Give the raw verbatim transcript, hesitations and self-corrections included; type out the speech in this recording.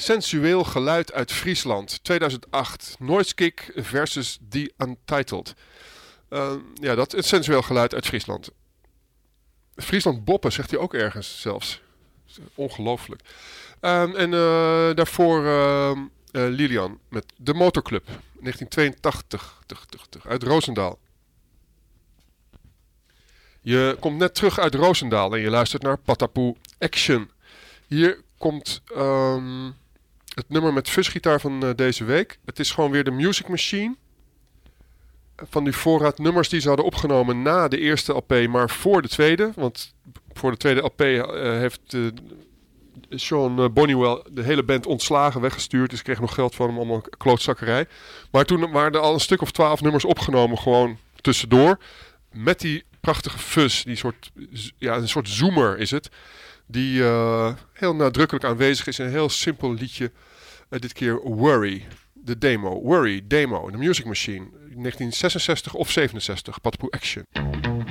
sensueel geluid uit Friesland, tweeduizend acht. Noisekick versus The Untitled. Uh, ja, dat is sensueel geluid uit Friesland. Friesland Boppen zegt hij ook ergens zelfs. Ongelooflijk. Um, en uh, daarvoor uh, uh, Lilian met De Motorclub, negentien tweeëntachtig, uit Roosendaal. Je komt net terug uit Roosendaal en je luistert naar Patapoe Action. Hier komt um, het nummer met fuzgitaar van uh, deze week. Het is gewoon weer de Music Machine. Van die voorraad nummers die ze hadden opgenomen na de eerste L P, maar voor de tweede. Want voor de tweede L P uh, heeft uh, Sean uh, Bonniewell de hele band ontslagen, weggestuurd. Dus ik kreeg nog geld van hem, allemaal klootzakkerij. Maar toen waren er al een stuk of twaalf nummers opgenomen, gewoon tussendoor. Met die prachtige fuzz, die soort, ja, een soort zoomer is het. Die uh, heel nadrukkelijk aanwezig is in een heel simpel liedje. Uh, dit keer Worry, de demo. Worry, demo, de Music Machine. negentien zesenzestig of zevenenzestig, Patapoe Action.